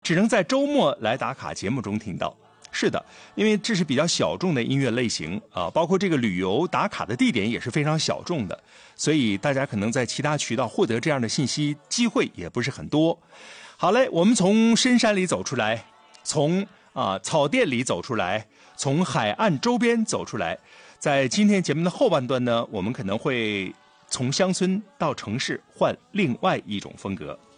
只能在周末来打卡节目中听到。是的，因为这是比较小众的音乐类型啊，包括这个旅游打卡的地点也是非常小众的，所以大家可能在其他渠道获得这样的信息机会也不是很多。好嘞，我们从深山里走出来，从草甸里走出来，从海岸周边走出来。在今天节目的后半段呢，我们可能会从乡村到城市，换另外一种风格。